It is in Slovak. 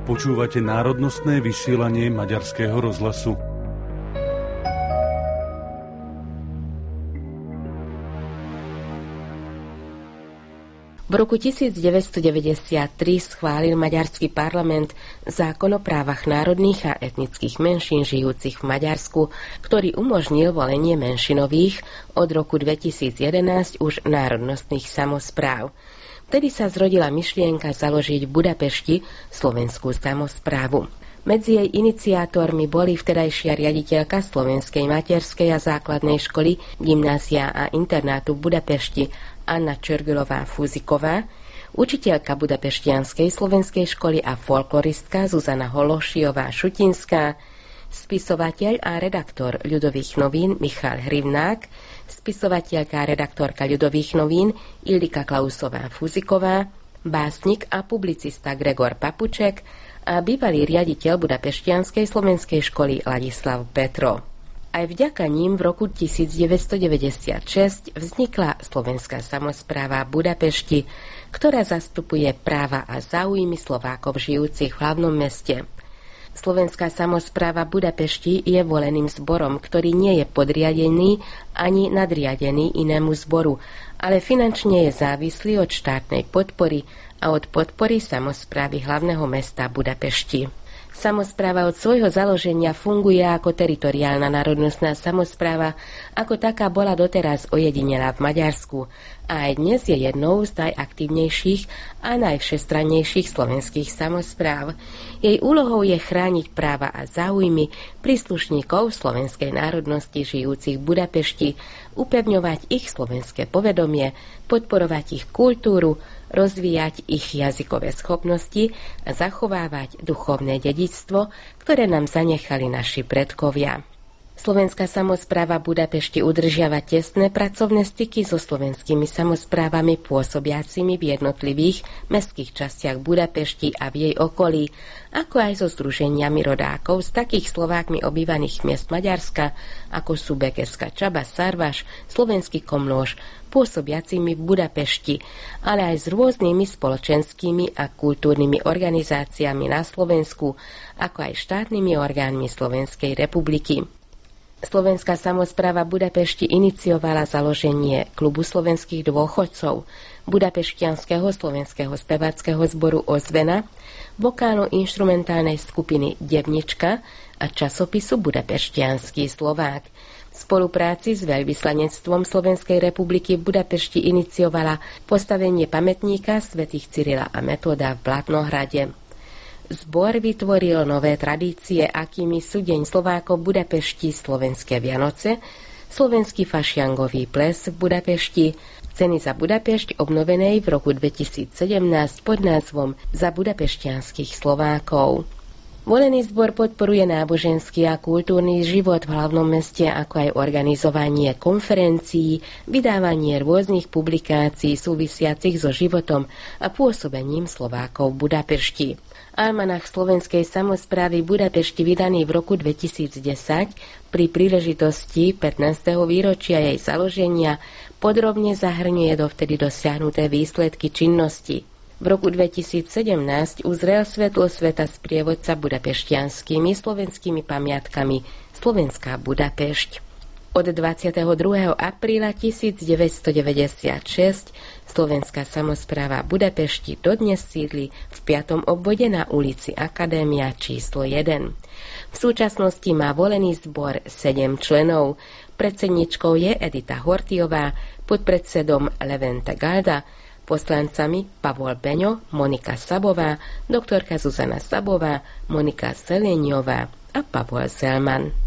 Počúvate národnostné vysielanie Maďarského rozhlasu. V roku 1993 schválil maďarský parlament zákon o právach národných a etnických menšín žijúcich v Maďarsku, ktorý umožnil volenie menšinových, od roku 2011 už národnostných samospráv. Vtedy sa zrodila myšlienka založiť v Budapešti slovenskú samosprávu. Medzi jej iniciátormi boli vtedajšia riaditeľka Slovenskej materskej a základnej školy, gymnázia a internátu v Budapešti Anna Čörgölová-Fúziková, učiteľka budapeštianskej slovenskej školy a folkloristka Zuzana Hološiová-Šutinská, spisovateľ a redaktor Ľudových novín Michal Hrivnák, spisovateľka a redaktorka Ľudových novín Ildika Klausová-Fuziková, básnik a publicista Gregor Papuček a bývalý riaditeľ budapeštianskej slovenskej školy Ladislav Petrov. Aj vďaka ním v roku 1996 vznikla Slovenská samospráva Budapešti, ktorá zastupuje práva a záujmy Slovákov žijúcich v hlavnom meste. Slovenská samospráva Budapešti je voleným zborom, ktorý nie je podriadený ani nadriadený inému zboru, ale finančne je závislý od štátnej podpory a od podpory samosprávy hlavného mesta Budapešti. Samospráva od svojho založenia funguje ako teritoriálna národnostná samospráva, ako taká bola doteraz ojedinelá v Maďarsku a aj dnes je jednou z najaktívnejších a najvšestrannejších slovenských samospráv. Jej úlohou je chrániť práva a záujmy príslušníkov slovenskej národnosti žijúcich v Budapešti, upevňovať ich slovenské povedomie, podporovať ich kultúru, rozvíjať ich jazykové schopnosti a zachovávať duchovné dedičstvo, ktoré nám zanechali naši predkovia. Slovenská samospráva Budapešti udržiava tesné pracovné styky so slovenskými samosprávami pôsobiacimi v jednotlivých mestských častiach Budapešti a v jej okolí, ako aj so združeniami rodákov z takých Slovákmi obývaných miest Maďarska, ako sú Bekeská Csaba, Sarvaš, Slovenský Komlóž, pôsobiacimi v Budapešti, ale aj s rôznymi spoločenskými a kultúrnymi organizáciami na Slovensku, ako aj štátnymi orgánmi Slovenskej republiky. Slovenská samospráva Budapešti iniciovala založenie klubu slovenských dôchodcov, budapešťanského slovenského speváckeho zboru Ozvena, vokálno-inštrumentálnej skupiny Devnička a časopisu Budapešťanský Slovák. V spolupráci s veľvyslanectvom Slovenskej republiky v Budapešti iniciovala postavenie pamätníka svätých Cyrila a Metoda v Blatnohrade. Zbor vytvoril nové tradície, akými sú Deň Slovákov v Budapešti, Slovenské Vianoce, Slovenský fašiangový ples v Budapešti, ceny za Budapešť obnovenej v roku 2017 pod názvom Za budapešťanských Slovákov. Volený zbor podporuje náboženský a kultúrny život v hlavnom meste, ako aj organizovanie konferencií, vydávanie rôznych publikácií súvisiacich so životom a pôsobením Slovákov v Budapešti. Almanach Slovenskej samosprávy Budapešti vydaný v roku 2010 pri príležitosti 15. výročia jej založenia podrobne zahrňuje dovtedy dosiahnuté výsledky činnosti. V roku 2017 uzrel svetlo sveta sprievodca budapešťanskými slovenskými pamiatkami Slovenská Budapešť. Od 22. apríla 1996 Slovenská samospráva Budapešti dodnes sídli v 5. obvode na ulici Akadémia číslo 1. V súčasnosti má volený zbor 7 členov. Predsedničkou je Edita Hortiová, podpredsedom Levente Galda, poslancami Pavol Beňo, Monika Sabová, doktorka Zuzana Sabová, Monika Seleniová a Pavol Zelman.